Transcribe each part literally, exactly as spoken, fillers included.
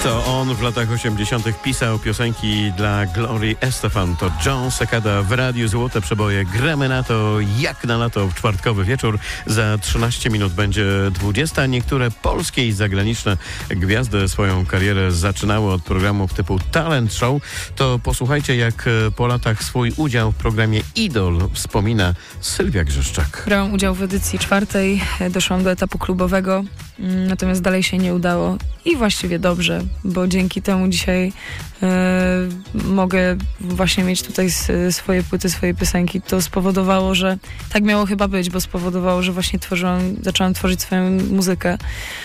To on w latach osiemdziesiątych pisał piosenki dla Glory Estefan. To John Secada w Radiu Złote Przeboje. Gramy na to jak na lato w czwartkowy wieczór. Za trzynaście minut będzie dwudziesta. Niektóre polskie i zagraniczne gwiazdy swoją karierę zaczynały od programów typu Talent Show. To posłuchajcie, jak po latach swój udział w programie Idol wspomina Sylwia Grzeszczak. Brałam udział w edycji czwartej, doszłam do etapu klubowego, natomiast dalej się nie udało i właściwie dobrze, bo dzięki temu dzisiaj e, mogę właśnie mieć tutaj swoje płyty, swoje piosenki. To spowodowało, że tak miało chyba być, bo spowodowało, że właśnie tworzyłam, zaczęłam tworzyć swoją muzykę.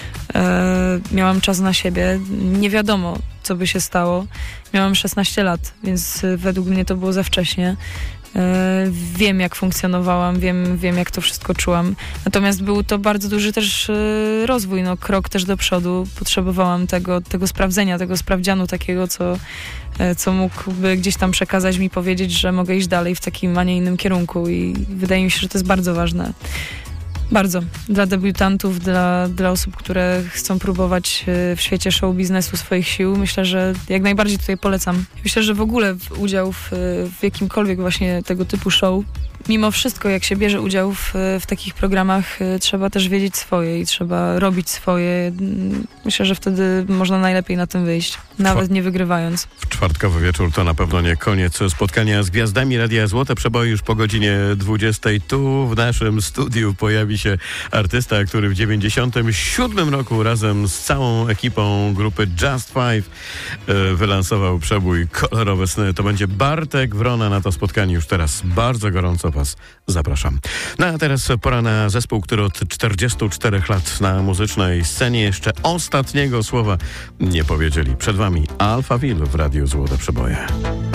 E, miałam czas na siebie. Nie wiadomo, co by się stało. Miałam szesnaście lat, więc według mnie to było za wcześnie. Wiem, jak funkcjonowałam, wiem, wiem, jak to wszystko czułam. Natomiast był to bardzo duży też rozwój, no, krok też do przodu. Potrzebowałam tego, tego sprawdzenia, tego sprawdzianu takiego, co, co mógłby gdzieś tam przekazać mi, powiedzieć, że mogę iść dalej w takim, a nie innym kierunku i wydaje mi się, że to jest bardzo ważne. Bardzo. Dla debiutantów, dla, dla osób, które chcą próbować w świecie show biznesu swoich sił. Myślę, że jak najbardziej tutaj polecam. Myślę, że w ogóle udział w, w jakimkolwiek właśnie tego typu show, mimo wszystko, jak się bierze udział w, w takich programach, trzeba też wiedzieć swoje i trzeba robić swoje. Myślę, że wtedy można najlepiej na tym wyjść, nawet nie wygrywając. W czwartkowy wieczór to na pewno nie koniec spotkania z gwiazdami Radia Złote Przeboje. Już po godzinie dwudziestej tu w naszym studiu pojawi się artysta, który w dziewięćdziesiątym siódmym roku razem z całą ekipą grupy Just Five e, wylansował przebój Kolorowe sny. To będzie Bartek Wrona. Na to spotkanie już teraz bardzo gorąco Was zapraszam. No a teraz pora na zespół, który od czterdziestu czterech lat na muzycznej scenie jeszcze ostatniego słowa nie powiedzieli. Przed Wami Alphaville w Radiu Złote Przeboje.